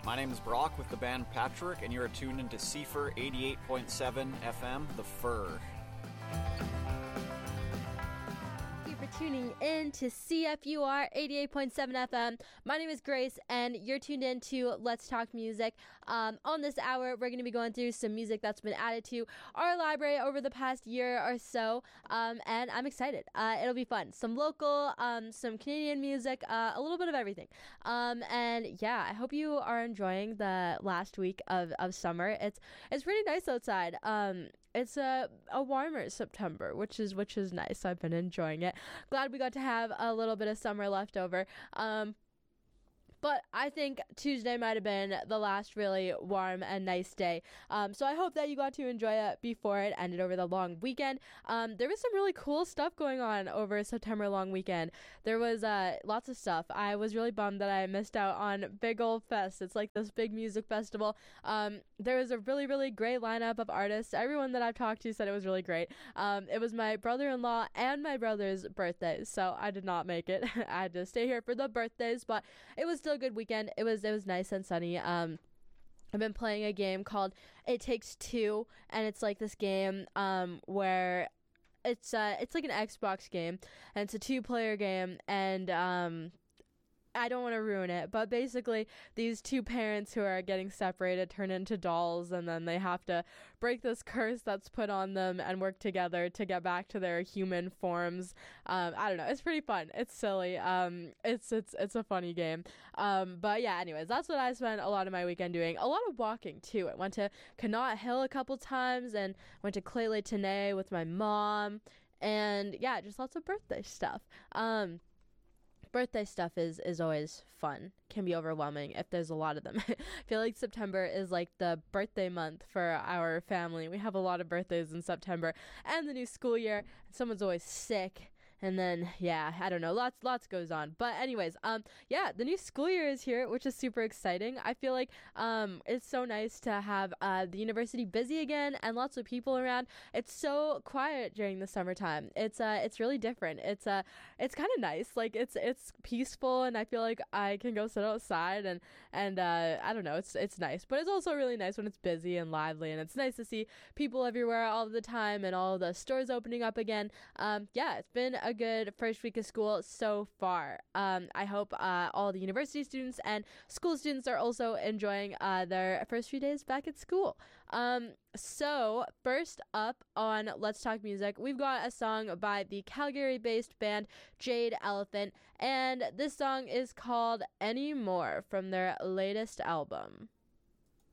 My name is Brock with the band Patrick, and you're tuned into CFUR 88.7 FM, The Fur. Tuning in to CFUR 88.7 FM. My name is Grace, and you're tuned in to Let's Talk Music. On this hour, we're going to be going through some music that's been added to our library over the past year or so, and I'm excited. It'll be fun. Some local, some Canadian music, a little bit of everything. And yeah, I hope you are enjoying the last week of summer. It's pretty nice outside. It's a warmer September, which is nice. I've been enjoying it. Glad we got to have a little bit of summer left over. But I think Tuesday might have been the last really warm and nice day. So I hope that you got to enjoy it before it ended over the long weekend. There was some really cool stuff going on over September long weekend. There was lots of stuff. I was really bummed that I missed out on Big Ol' Fest. It's like this big music festival. There was a really, really great lineup of artists. Everyone that I've talked to said it was really great. It was my brother-in-law and my brother's birthdays, so I did not make it. I had to stay here for the birthdays, but it was still a good weekend. It was nice and sunny. I've been playing a game called It Takes Two, and it's like this game where it's like an Xbox game, and it's a 2-player game, and I don't want to ruin it, but basically these two parents who are getting separated turn into dolls, and then they have to break this curse that's put on them and work together to get back to their human forms. I don't know. It's pretty fun. It's silly. It's a funny game. But yeah, anyways, that's what I spent a lot of my weekend doing. A lot of walking too. I went to Connaught Hill a couple times and went to Clay Le Tene with my mom, and yeah, just lots of birthday stuff. Birthday stuff is always fun. Can be overwhelming if there's a lot of them. I feel like September is like the birthday month for our family. We have a lot of birthdays in September, and the new school year. Someone's always sick. And then, yeah, I don't know, lots goes on. But anyways, yeah, the new school year is here, which is super exciting. I feel like it's so nice to have the university busy again and lots of people around. It's so quiet during the summertime. It's really different. It's kind of nice. Like it's peaceful, and I feel like I can go sit outside and I don't know, it's nice. But it's also really nice when it's busy and lively, and it's nice to see people everywhere all the time and all the stores opening up again. Yeah, it's been a good first week of school so far. I hope all the university students and school students are also enjoying their first few days back at school. So first up on Let's Talk Music, we've got a song by the Calgary-based band Jade Elephant, and this song is called Anymore from their latest album.